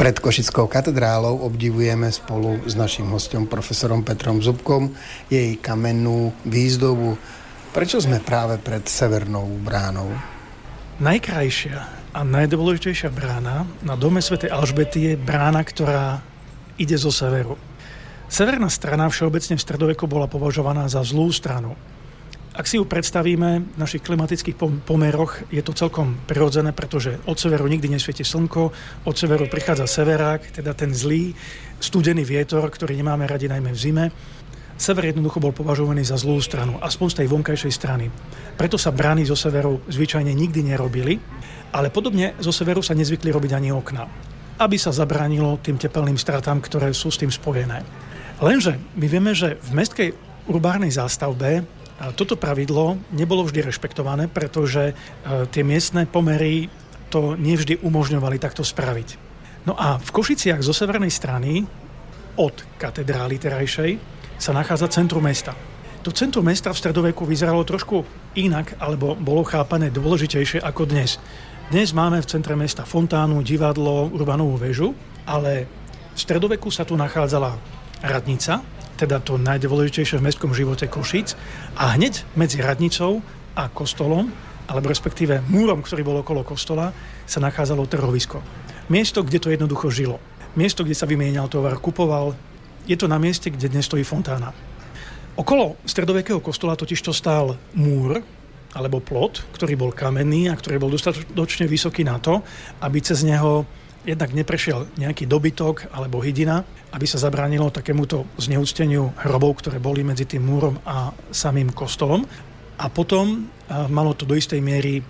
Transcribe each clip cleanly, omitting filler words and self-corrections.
Pred Košickou katedrálou obdivujeme spolu s naším hostom profesorom Petrom Zubkom jej kamennú výzdobu. Prečo sme práve pred Severnou bránou? Najkrajšia a najdôležitejšia brána na dome svätej Alžbety je brána, ktorá ide zo severu. Severná strana všeobecne v stredoveku bola považovaná za zlú stranu. Ak si ju predstavíme v našich klimatických pomeroch, je to celkom prirodzené, pretože od severu nikdy nesvieti slnko, od severu prichádza severák, teda ten zlý, studený vietor, ktorý nemáme radi najmä v zime. Sever jednoducho bol považovaný za zlú stranu, aspoň z tej vonkajšej strany. Preto sa brány zo severu zvyčajne nikdy nerobili, ale podobne zo severu sa nezvykli robiť ani okná, aby sa zabránilo tým tepelným stratám, ktoré sú s tým spojené. Lenže my vieme, že v mestskej urbárnej zástavbe toto pravidlo nebolo vždy rešpektované, pretože tie miestne pomery to nevždy umožňovali takto spraviť. No a v Košiciach zo severnej strany od katedrály terajšej sa nachádza centrum mesta. To centrum mesta v stredoveku vyzeralo trošku inak, alebo bolo chápané dôležitejšie ako dnes. Dnes máme v centre mesta fontánu, divadlo, urbanovú väžu, ale v stredoveku sa tu nachádzala radnica, teda to najdôležitejšie v mestskom živote Košíc, a hneď medzi radnicou a kostolom, alebo respektíve múrom, ktorý bol okolo kostola, sa nachádzalo trhovisko. Miesto, kde to jednoducho žilo. Miesto, kde sa vymienial tovar, kupoval. Je to na mieste, kde dnes stojí fontána. Okolo stredovekého kostola totižto stál múr, alebo plot, ktorý bol kamenný a ktorý bol dostatočne vysoký na to, aby cez neho jednak neprešiel nejaký dobytok alebo hydina, aby sa zabránilo takémuto zneúcteniu hrobov, ktoré boli medzi tým múrom a samým kostolom. A potom malo to do istej miery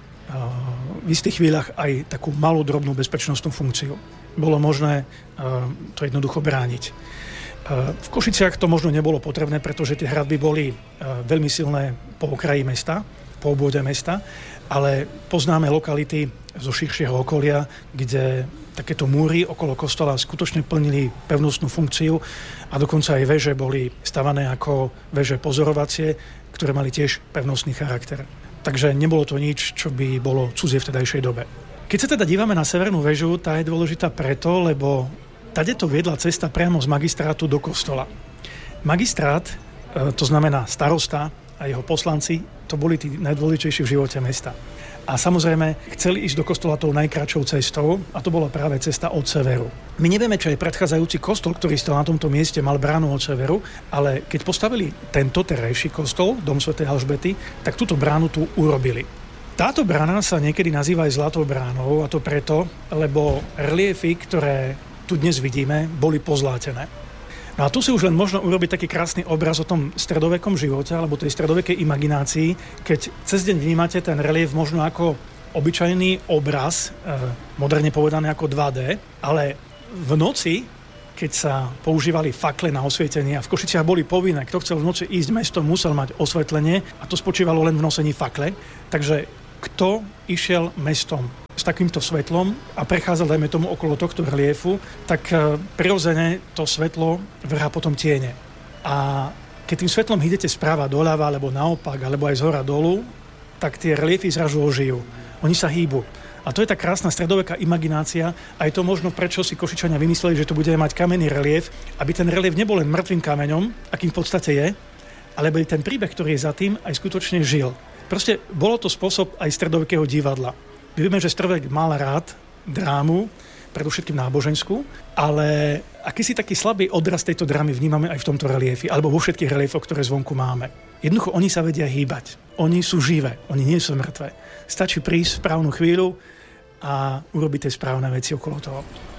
v istých chvíľach aj takú malú drobnú bezpečnostnú funkciu. Bolo možné to jednoducho brániť. V Košiciach to možno nebolo potrebné, pretože tie hradby boli veľmi silné po okraji mesta, po obvode mesta, ale poznáme lokality zo širšieho okolia, kde takéto múry okolo kostola skutočne plnili pevnostnú funkciu a dokonca aj veže boli stavané ako veže pozorovacie, ktoré mali tiež pevnostný charakter. Takže nebolo to nič, čo by bolo cudzie v tedajšej dobe. Keď sa teda dívame na severnú väžu, tá je dôležitá preto, lebo tadeto viedla cesta priamo z magistrátu do kostola. Magistrát, to znamená starosta a jeho poslanci, to boli tí najdôležitejší v živote mesta. A samozrejme, chceli ísť do kostola tou najkratšou cestou a to bola práve cesta od severu. My nevieme, čo je predchádzajúci kostol, ktorý stal na tomto mieste, mal bránu od severu, ale keď postavili tento terajší kostol, dom svätej Alžbety, tak túto bránu tu urobili. Táto brána sa niekedy nazýva aj Zlatou bránou, a to preto, lebo reliefy, ktoré tu dnes vidíme, boli pozlátené. No a tu si už len možno urobiť taký krásny obraz o tom stredovekom živote alebo tej stredovekej imaginácii, keď cez deň vnímate ten relief možno ako obyčajný obraz, moderne povedané ako 2D, ale v noci, keď sa používali fakle na osvietenie a v Košiciach boli povinné, kto chcel v noci ísť mestom, musel mať osvetlenie a to spočívalo len v nosení fakle, takže kto išiel mestom s takýmto svetlom a prechádzal, dajme tomu, okolo tohto reliefu, tak prirodzene to svetlo vrhá potom tiene. A keď tým svetlom idete správa doľava, alebo naopak, alebo aj z hora dolu, tak tie reliefy zrazu ožijú. Oni sa hýbu. A to je tá krásna stredoveká imaginácia a je to možno, prečo si Košičania vymysleli, že tu budeme mať kamenný relief, aby ten relief nebol len mŕtvým kameňom, akým v podstate je, ale aby ten príbeh, ktorý je za tým, aj skutočne žil. Proste bolo to spôsob aj stredovekého divadla. My vieme, že stredovek mal rád drámu, predovšetkým náboženskú, ale akýsi taký slabý odraz tejto drámy vnímame aj v tomto reliefi, alebo vo všetkých reliefoch, ktoré zvonku máme. Jednoducho oni sa vedia hýbať. Oni sú živé, oni nie sú mŕtve. Stačí prísť v správnu chvíľu a urobiť tie správne veci okolo toho.